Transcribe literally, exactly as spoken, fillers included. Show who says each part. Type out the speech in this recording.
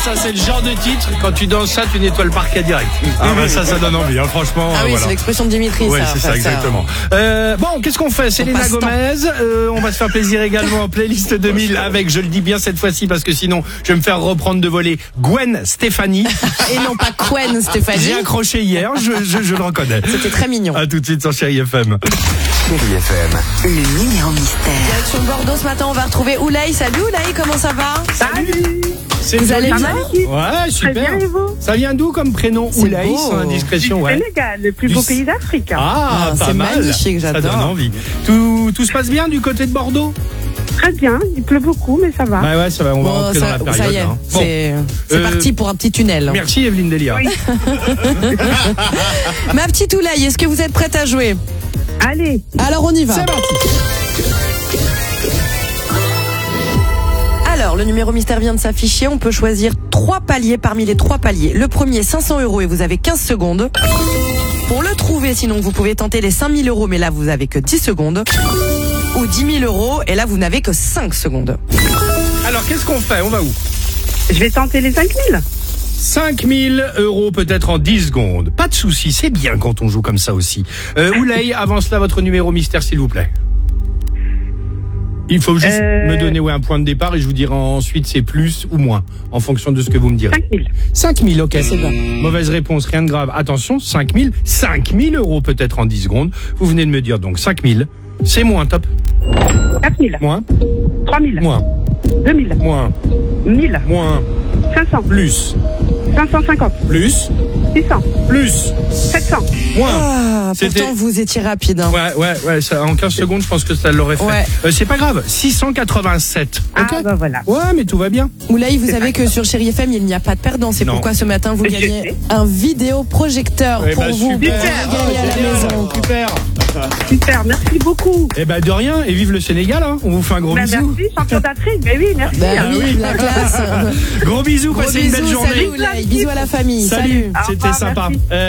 Speaker 1: Ça c'est le genre de titre, quand tu danses ça, tu nettoies le parquet direct. Ah bah ça, ça donne envie, hein, franchement.
Speaker 2: Ah oui,
Speaker 1: voilà.
Speaker 2: C'est l'expression de Dimitri,
Speaker 1: ouais,
Speaker 2: ça.
Speaker 1: c'est ça,
Speaker 2: ça
Speaker 1: exactement. Euh, bon, qu'est-ce qu'on fait? Selena Gomez, euh, on va se faire plaisir également en playlist deux mille avec, je le dis bien cette fois-ci, parce que sinon, je vais me faire reprendre de voler Gwen Stefani.
Speaker 2: Et non pas Gwen Stefani.
Speaker 1: J'ai accroché hier, je, je, je le reconnais.
Speaker 2: C'était très mignon.
Speaker 1: À tout de suite sur Chérie F M.
Speaker 3: Chérie F M.
Speaker 4: Le numéro mystère.
Speaker 2: Direction Bordeaux ce matin, on va retrouver Oulay. Salut Oulay, comment ça va?
Speaker 5: Salut.
Speaker 1: C'est
Speaker 2: Vous allez bien?
Speaker 1: Ouais, super.
Speaker 5: Très bien, et vous?
Speaker 1: Ça vient d'où comme prénom? Oulay,
Speaker 2: beau.
Speaker 1: sans indiscrétion, ouais.
Speaker 5: Sénégal, le plus
Speaker 1: Du
Speaker 5: beau
Speaker 1: s-
Speaker 5: pays d'Afrique.
Speaker 1: Ah,
Speaker 2: Ah,
Speaker 1: pas
Speaker 2: c'est
Speaker 1: mal.
Speaker 2: magnifique, j'adore.
Speaker 1: Ça donne envie. Tout, tout se passe bien du côté de Bordeaux?
Speaker 5: Très bien, il pleut beaucoup, mais ça va.
Speaker 1: Ouais, ouais, ça va, on va
Speaker 2: Bon,
Speaker 1: rentrer
Speaker 2: ça,
Speaker 1: dans la période.
Speaker 2: ça y est,
Speaker 1: hein. Bon,
Speaker 2: c'est c'est
Speaker 1: Euh,
Speaker 2: parti pour un petit tunnel.
Speaker 1: merci Evelyne Delia.
Speaker 5: Oui.
Speaker 2: Ma petite Oulay, est-ce que vous êtes prête à jouer?
Speaker 5: Allez,
Speaker 2: Alors on y va.
Speaker 1: C'est parti.
Speaker 2: Alors, le numéro mystère vient de s'afficher. On peut choisir trois paliers parmi les trois paliers. Le premier, cinq cents euros et vous avez quinze secondes. Pour le trouver, sinon, vous pouvez tenter les cinq mille euros, mais là, vous avez que dix secondes. Ou dix mille euros, et là, vous n'avez que cinq secondes.
Speaker 1: Alors, qu'est-ce qu'on fait? On va où?
Speaker 5: je vais tenter les cinq mille.
Speaker 1: cinq mille euros peut-être en dix secondes. Pas de souci, c'est bien quand on joue comme ça aussi. Euh, Oulay, avant cela, votre numéro mystère, s'il vous plaît. Il faut juste
Speaker 5: Euh...
Speaker 1: me donner ouais, un point de départ et je vous dirai ensuite c'est plus ou moins en fonction de ce que vous me direz.
Speaker 5: cinq mille.
Speaker 1: cinq mille, ok, c'est bon. Mauvaise réponse, rien de grave. Attention, cinq mille, cinq mille euros peut-être en dix secondes. Vous venez de me dire donc cinq mille, c'est moins, top.
Speaker 5: quatre mille.
Speaker 1: Moins,
Speaker 5: trois mille.
Speaker 1: moins,
Speaker 5: deux mille.
Speaker 1: moins,
Speaker 5: mille.
Speaker 1: moins,
Speaker 5: cinq cents.
Speaker 1: plus,
Speaker 5: cinq cent cinquante.
Speaker 1: plus,
Speaker 5: six cents.
Speaker 1: plus,
Speaker 5: sept cents.
Speaker 1: moins.
Speaker 2: Ah,
Speaker 1: C'était-
Speaker 2: pourtant, vous étiez rapide. Hein.
Speaker 1: Ouais, ouais, ouais, ça, en quinze secondes, je pense que ça l'aurait fait.
Speaker 2: Ouais.
Speaker 1: Euh, c'est pas grave, six cent quatre-vingt-sept.
Speaker 5: Ah,
Speaker 1: Ok.
Speaker 5: bah voilà.
Speaker 1: Ouais, mais tout va bien.
Speaker 2: Oulay, vous savez que sur Chérie F M, il n'y a pas de perdant. C'est
Speaker 1: Non.
Speaker 2: pourquoi ce matin, vous
Speaker 5: Je
Speaker 2: gagnez
Speaker 5: sais.
Speaker 2: un vidéoprojecteur
Speaker 1: Eh
Speaker 2: pour
Speaker 1: ben,
Speaker 2: vous.
Speaker 1: super.
Speaker 2: Pour gagner à la
Speaker 1: Génial.
Speaker 2: maison.
Speaker 1: Super.
Speaker 5: Super, merci beaucoup.
Speaker 1: Eh ben, de rien, et vive le Sénégal, hein. On vous fait un gros
Speaker 5: Bah,
Speaker 1: bisou.
Speaker 5: merci, champion d'Afrique. Mais oui, merci.
Speaker 2: Bah
Speaker 5: hein.
Speaker 2: oui, la classe.
Speaker 1: Gros bisous,
Speaker 2: Gros
Speaker 1: passez une belle
Speaker 2: bisous,
Speaker 1: journée.
Speaker 2: salut Oulay. Bisous à la famille.
Speaker 1: Salut,
Speaker 2: Salut.
Speaker 5: Au
Speaker 1: c'était
Speaker 5: revoir,
Speaker 1: sympa.
Speaker 5: merci.
Speaker 1: Euh,